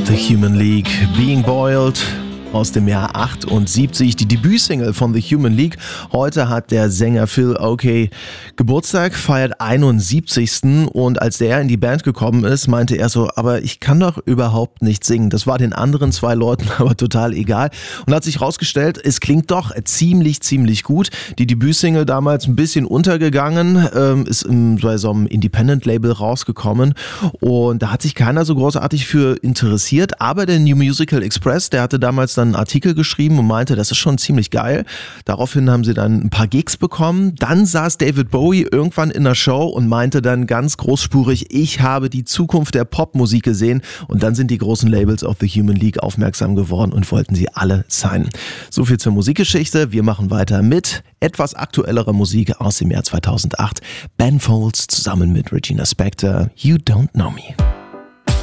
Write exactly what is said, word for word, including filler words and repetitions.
The Human League, Being Boiled aus dem Jahr achtundsiebzig, die Debütsingle von The Human League. Heute hat der Sänger Phil Oakey Geburtstag, feiert einundsiebzigsten Und als der in die Band gekommen ist, meinte er so, aber ich kann doch überhaupt nicht singen. Das war den anderen zwei Leuten aber total egal. Und hat sich rausgestellt, es klingt doch ziemlich, ziemlich gut. Die Debütsingle damals ein bisschen untergegangen, ähm, ist im, bei so einem Independent-Label rausgekommen. Und da hat sich keiner so großartig für interessiert. Aber der New Musical Express, der hatte damals dann einen Artikel geschrieben und meinte, das ist schon ziemlich geil. Daraufhin haben sie dann ein paar Gigs bekommen. Dann saß David Bowie irgendwann in der Show und meinte dann ganz großspurig, ich habe die Zukunft der Popmusik gesehen. Und dann sind die großen Labels auf The Human League aufmerksam geworden und wollten sie alle signen. So viel zur Musikgeschichte. Wir machen weiter mit etwas aktuellerer Musik aus dem Jahr zweitausendacht. Ben Folds zusammen mit Regina Spektor, You Don't Know Me.